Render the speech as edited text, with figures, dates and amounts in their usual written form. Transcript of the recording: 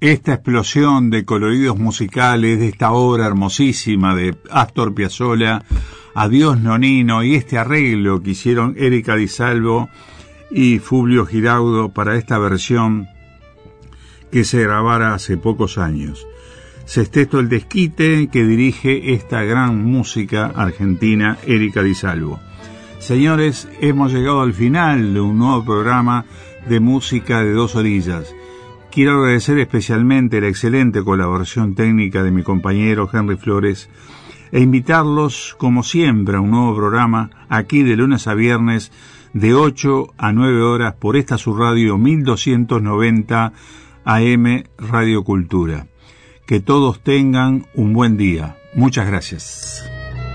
esta explosión de coloridos musicales de esta obra hermosísima de Astor Piazzolla, Adiós Nonino, y este arreglo que hicieron Erika Di Salvo y Fulvio Giraudo para esta versión que se grabara hace pocos años. Sexteto El Desquite, que dirige esta gran música argentina Erika Di Salvo. Señores, hemos llegado al final de un nuevo programa de música de dos orillas. Quiero agradecer especialmente la excelente colaboración técnica de mi compañero Henry Flores e invitarlos, como siempre, a un nuevo programa aquí de lunes a viernes de 8 a 9 horas por esta su radio 1290 AM Radio Cultura. Que todos tengan un buen día. Muchas gracias.